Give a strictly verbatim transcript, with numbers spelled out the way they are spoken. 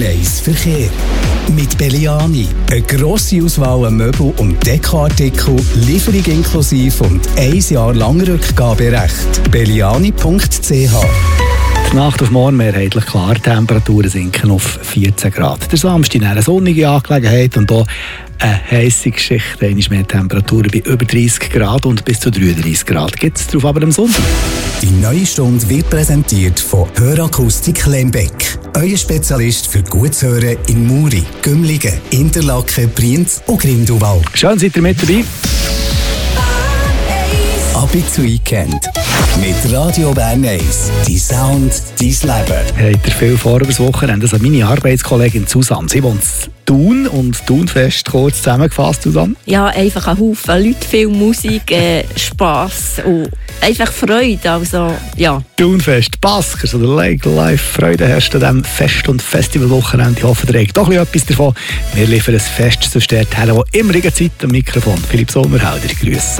Bern-Eis Verkehr. Mit Belliani. Eine grosse Auswahl an Möbel- und Dekoartikel, Lieferung inklusive und ein Jahr lang Rückgaberecht. belliani punkt c h. Die Nacht auf morgen mehrheitlich klar, die Temperaturen sinken auf vierzehn Grad. Der Samstag eine sonnige Angelegenheit und auch eine heisse Geschichte. Einmal mehr Temperaturen bei über dreißig Grad und bis zu dreiunddreißig Grad gibt es darauf aber am Sonntag. Die neue Stunde wird präsentiert von Hörakustik Lembeck. Euer Spezialist für gutes Hören in Muri, Gümligen, Interlaken, Brienz und Grindelwald. Schön, seid ihr mit dabei. Abends Weekend. Mit Radio Bern-Eis. Dein Sound, dein Leben. Habt ihr viel vor über das Wochenende? Also meine Arbeitskollegin Susanne, sie wohnt in Thun und Thunfest kurz zusammengefasst, Susanne? Ja, einfach ein Haufen Leute, viel Musik, äh, Spass und einfach Freude. Also, ja. Thunfest, Baskers oder Lake Life, Freude herrscht an diesem Fest- und Festivalwochenende. Ich hoffe, ihr habt doch etwas davon. Wir liefern ein Fest zur Stadt, wo immer in Zeit am Mikrofon. Philipp Sommerhalder, grüße.